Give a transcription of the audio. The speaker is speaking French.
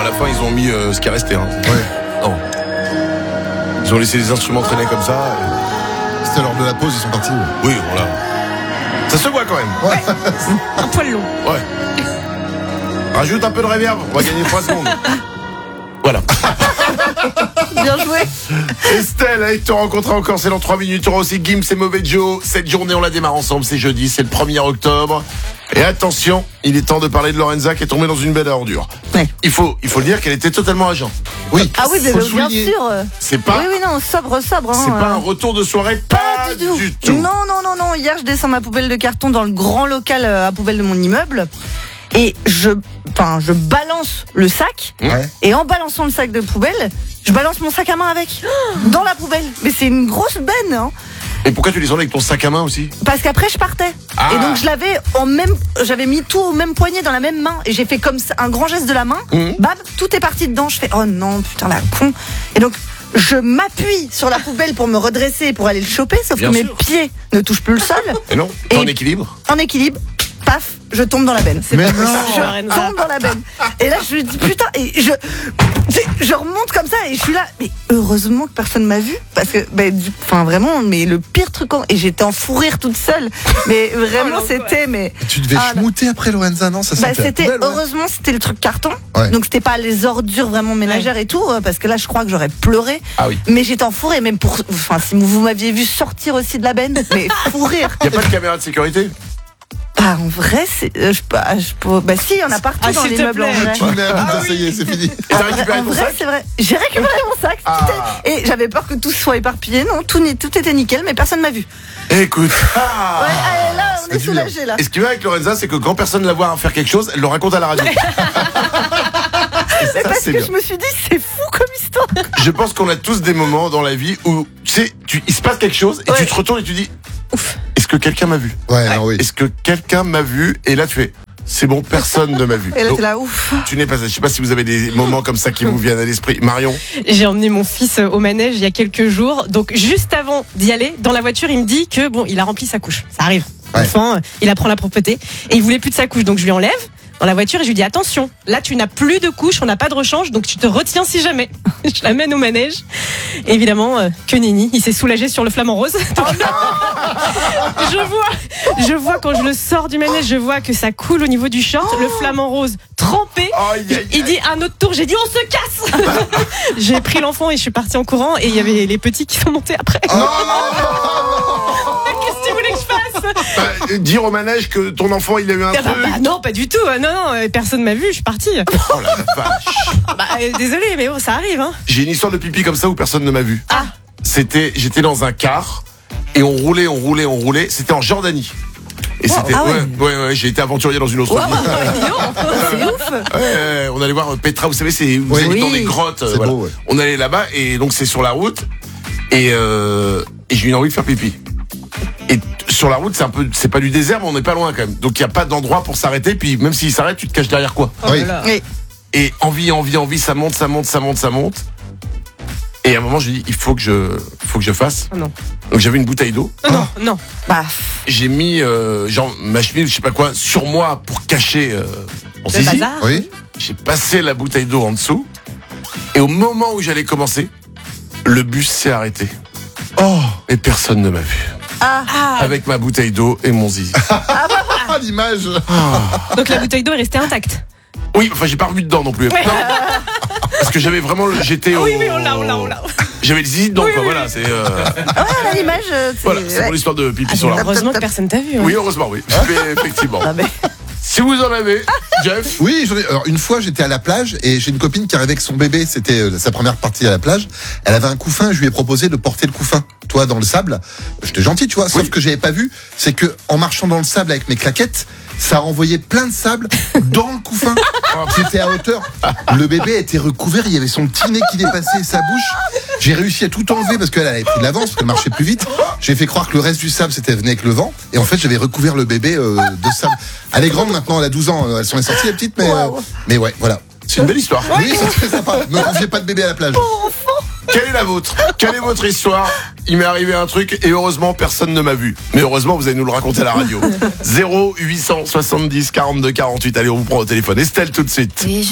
la fin, ils ont mis ce qui est resté. Hein. Ouais. Non. Ils ont laissé les instruments traîner comme ça. C'était lors de la pause, ils sont partis. Oui, voilà. Ça se voit quand même. Ouais. Un poil long. Ouais. Rajoute un peu de reverb, on va gagner 3 secondes. Voilà. Bien joué. Estelle, avec te rencontrer encore, c'est dans 3 minutes. Tu auras aussi Gims et Mauvais Joe. Cette journée, on la démarre ensemble, c'est jeudi, c'est le 1er octobre. Et attention, il est temps de parler de Lorenza qui est tombée dans une benne à ordures. Ouais. Il faut le dire qu'elle était totalement agent. Oui. Ah oui, Faut le bien souligner. sûr. C'est pas, Oui, non, sobre. c'est pas un retour de soirée, pas du tout. Non. Hier, je descends ma poubelle de carton dans le grand local à poubelle de mon immeuble. Et je balance le sac. Ouais. Et en balançant le sac de poubelle, je balance mon sac à main avec. Dans la poubelle. Mais c'est une grosse benne, hein. Et pourquoi tu descendais avec ton sac à main aussi? Parce qu'après je partais. Ah. Et donc j'avais mis tout au même poignet dans la même main. Et j'ai fait comme ça, un grand geste de la main. Bam, tout est parti dedans. Je fais, oh non, putain la con. Et donc, je m'appuie sur la poubelle pour me redresser, pour aller le choper. Sauf Bien que sûr. mes pieds ne touchent plus le sol. Et non, t'es en Et- équilibre. En équilibre, paf, je tombe dans la benne. Mais non. Je tombe dans la benne. Et là, je me dis, putain, et je remonte comme ça et je suis là. Mais heureusement que personne m'a vu. Parce que, vraiment, mais le pire truc, et j'étais en fou rire toute seule. Mais vraiment, c'était, mais. Tu devais Ah, schmouter après Lorenza, non? Ça sentait la c'était, poubelle, ouais. heureusement, c'était le truc carton. Ouais. Donc, c'était pas les ordures vraiment ménagères et tout. Parce que là, je crois que j'aurais pleuré. Ah oui. Mais j'étais en fou rire. Même si vous m'aviez vu sortir aussi de la benne, mais fou rire. Y a pas de caméra de sécurité? Bah, en vrai, si, il y en a partout dans s'il te l'immeuble, en plaît. vrai. Tu me mets à bout, ça y est, c'est fini. Et t'as récupéré En ton vrai, sac? c'est vrai. J'ai récupéré mon sac. Et j'avais peur que tout soit éparpillé. Non, tout était nickel, mais personne m'a vu. Écoute. Ouais, allez, là, on est du bien. soulagés, là. Et ce qui va avec Lorenza, c'est que quand personne la voit faire quelque chose, elle le raconte à la radio. Mais parce c'est que bien. je me suis dit, c'est fou comme histoire. Je pense qu'on a tous des moments dans la vie où, tu sais, il se passe quelque chose et Ouais. tu te retournes et tu dis, est-ce que quelqu'un m'a vu? Ouais, non, oui. Est-ce que quelqu'un m'a vu? Et là, tu fais, c'est bon, personne ne m'a vu. Et là, Donc, t'es là, ouf. tu n'es pas, je sais pas si vous avez des moments comme ça qui vous viennent à l'esprit. Marion? J'ai emmené mon fils au manège il y a quelques jours. Donc, juste avant d'y aller, dans la voiture, il me dit que il a rempli sa couche. Ça arrive. Ouais. L'enfant, il apprend la propreté. Et il voulait plus de sa couche. Donc, je lui enlève dans la voiture et je lui dis, attention, là, tu n'as plus de couche, on n'a pas de rechange, donc tu te retiens si jamais. Je l'amène au manège. Et évidemment, que nenni, il s'est soulagé sur le flamant rose. Donc, je vois quand je le sors du manège, je vois que ça coule au niveau du short, le flamant rose trempé. Aïe, aïe, Il dit un autre tour, j'ai dit on se casse. J'ai pris l'enfant et je suis partie en courant et il y avait les petits qui sont montés après. Oh, Qu'est-ce que tu voulais que je fasse? dire au manège que ton enfant, il a eu un Bah, truc. non, pas du tout. Non, personne m'a vu, je suis partie. Oh la vache. Désolé, mais bon, ça arrive. Hein. J'ai une histoire de pipi comme ça où personne ne m'a vu. Ah. J'étais dans un car et on roulait. C'était en Jordanie. Et c'était, ah ouais. ouais, j'ai été aventurier dans une autre vie. C'est ouf. Ouais, on allait voir Petra, vous savez, vous Oui. allez dans Oui. des grottes. C'est beau, ouais. On allait là-bas et donc c'est sur la route et j'ai eu envie de faire pipi. Et sur la route, c'est pas du désert, mais on n'est pas loin quand même. Donc il y a pas d'endroit pour s'arrêter. Puis même s'il s'arrête, tu te caches derrière quoi? Oui. Oui. Et envie, ça monte. Et à un moment, je dis, il faut que je fasse. Oh non. Donc j'avais une bouteille d'eau. Non. Bah, J'ai mis ma chemise, je sais pas quoi, sur moi pour cacher mon Le zizi. bazar. Oui. J'ai passé la bouteille d'eau en dessous. Et au moment où j'allais commencer, le bus s'est arrêté. Oh, et personne ne m'a vu. Avec ma bouteille d'eau et mon zizi. Ah, l'image. Donc la bouteille d'eau est restée intacte. Oui, enfin j'ai pas revu dedans non plus. Ouais. Non. Parce que j'avais vraiment j'étais au. Oui, on l'a. J'avais le zizi dedans, Oui, quoi. oui, Voilà, oui. c'est. à l'image. Voilà, c'est mon histoire de pipi sur la route. Heureusement que personne t'a vu. Hein. Oui, heureusement, oui. Mais effectivement. Ah, mais- Si vous en avez, Jeff. Oui, alors une fois j'étais à la plage et j'ai une copine qui arrivait avec son bébé, c'était sa première partie à la plage. Elle avait un couffin, je lui ai proposé de porter le couffin, toi dans le sable. J'étais gentil, tu vois, sauf que j'avais pas vu, c'est que en marchant dans le sable avec mes claquettes, ça a envoyé plein de sable dans le couffin. C'était à hauteur. Le bébé était recouvert, il y avait son petit nez qui dépassait sa bouche. J'ai réussi à tout enlever parce qu'elle avait pris de l'avance, parce qu'elle marchait plus vite. J'ai fait croire que le reste du sable c'était venu avec le vent. Et en fait, j'avais recouvert le bébé de sable. Elle est grande maintenant, elle a 12 ans. Elle s'en est sortie, la petite, mais ouais, voilà. C'est une belle histoire. Oui, c'est très sympa. Ne confiez pas de bébé à la plage. Quelle est la vôtre? Quelle est votre histoire? Il m'est arrivé un truc et heureusement personne ne m'a vu. Mais heureusement vous allez nous le raconter à la radio. 0870 42 48. Allez, on vous prend au téléphone. Estelle tout de suite.